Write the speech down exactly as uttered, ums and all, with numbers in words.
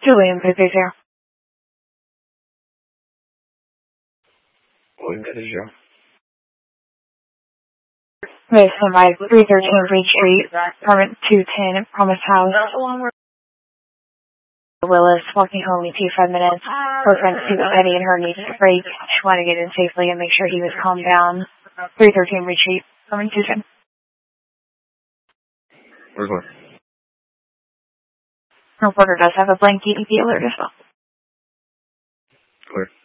Julian, please be here. William, this is Joe. Miss by three thirteen Reed Street, apartment two ten, Promise House. Willis, walking home in two five minutes. Her friend Sue Eddie and her needs to break. She wanted to get in safely and make sure he was calmed down. three thirteen Reed Street, apartment two ten. Where's one? Reporter does have a blank E D P alert as well. Clear.